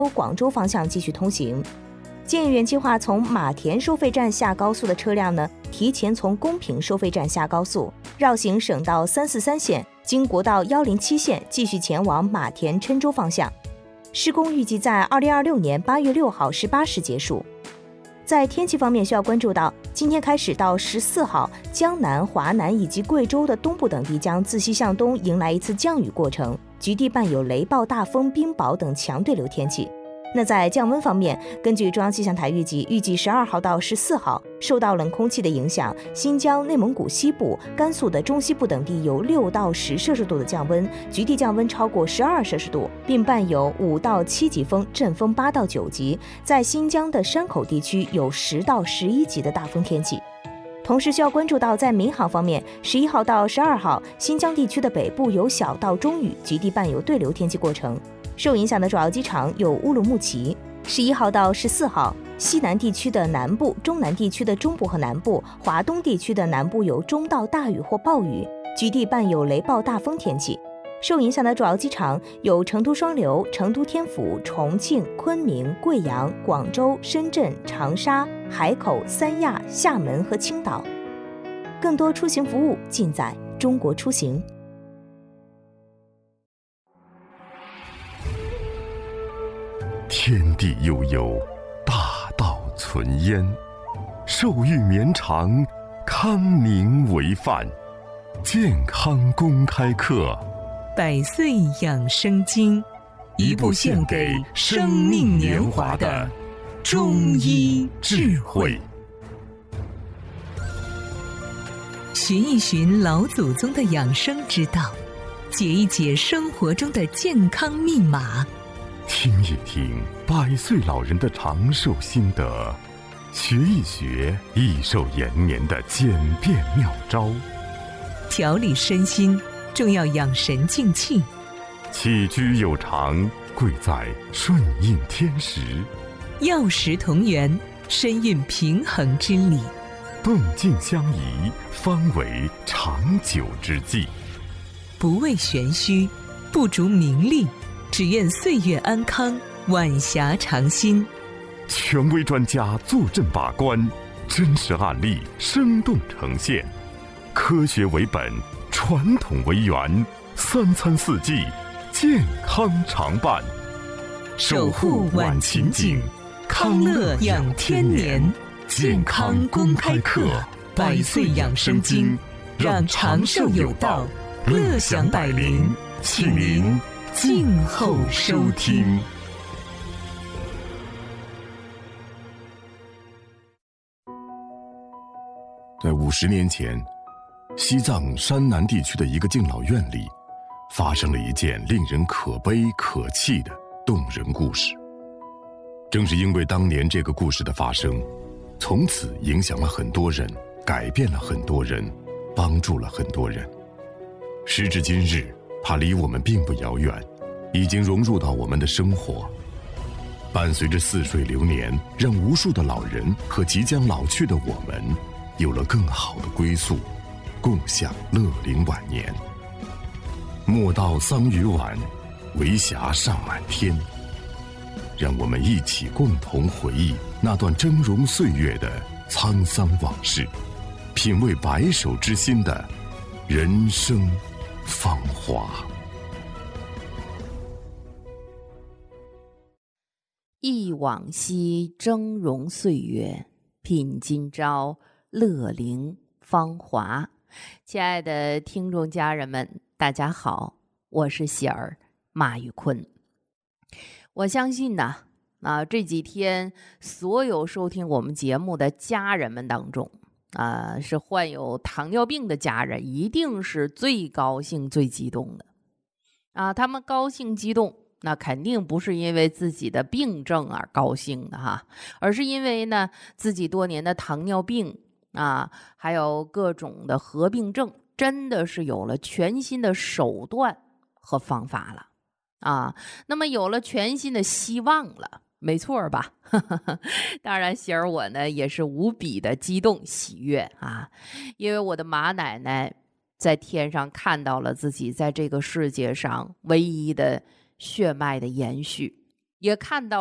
广州方向继续通行。建议原计划从马田收费站下高速的车辆呢，提前从公平收费站下高速，绕行省道343线，经国道107线继续前往马田郴州方向。施工预计在2026年8月6号18时结束。在天气方面，需要关注到，今天开始到14号，江南、华南以及贵州的东部等地将自西向东迎来一次降雨过程，局地伴有雷暴、大风、冰雹等强对流天气。那在降温方面，根据中央气象台预计12号到14号，受到冷空气的影响，新疆、内蒙古西部、甘肃的中西部等地有6到10摄氏度的降温，局地降温超过12摄氏度，并伴有5到7级风，阵风8到9级。在新疆的山口地区有10到11级的大风天气。同时需要关注到，在民航方面，11号到12号，新疆地区的北部有小到中雨，局地伴有对流天气过程。受影响的主要机场有乌鲁木齐。11号到14号，西南地区的南部、中南地区的中部和南部、华东地区的南部有中到大雨或暴雨，局地伴有雷暴大风天气。受影响的主要机场有成都双流、成都天府、重庆、昆明、贵阳、广州、深圳、长沙、海口、三亚、厦门和青岛。更多出行服务尽在中国出行。 天地悠悠，大道存焉，寿育绵长，康宁为范。健康公开课 ，100岁养生经，一部献给生命年华的中医智慧。寻一寻老祖宗的养生之道，解一解生活中的健康密码， 听一听100岁老人的长寿心得，学一学益寿延年的简便妙招。 调理身心，重要养神静气。 起居有常，贵在顺应天时。 药食同源，深蕴平衡之理。 动静相宜，方为长久之计。 不为玄虚，不逐名利，只愿岁月安康，晚霞长新。 权威专家坐镇把关，真实案例生动呈现，科学为本，传统为源，3餐4季，健康常伴。 守护晚晴景，康乐养天年。健康公开课，100岁养生经，让长寿有道，乐享百龄，请您静候收听。 在50年前，西藏山南地区的一个敬老院里，发生了一件令人可悲可泣的动人故事。正是因为当年这个故事的发生，从此影响了很多人，改变了很多人，帮助了很多人。时至今日，它离我们并不遥远，已经融入到我们的生活，伴随着似水流年，让无数的老人和即将老去的我们有了更好的归宿，共享乐龄晚年。莫道桑榆晚，为霞尚满天。让我们一起共同回忆那段峥嵘岁月的沧桑往事，品味白首之心的人生芳华。 忆往昔峥嵘岁月，品今朝乐龄芳华。亲爱的听众家人们，大家好，我是喜儿马玉坤。我相信呢，这几天所有收听我们节目的家人们当中，是患有糖尿病的家人，一定是最高兴、最激动的。他们高兴激动，那肯定不是因为自己的病症而高兴的哈，而是因为呢，自己多年的糖尿病还有各种的合并症，真的是有了全新的手段和方法了。那么有了全新的希望了，没错吧？当然，喜儿我呢也是无比的激动喜悦因为我的马奶奶在天上看到了自己在这个世界上唯一的血脉的延续也看到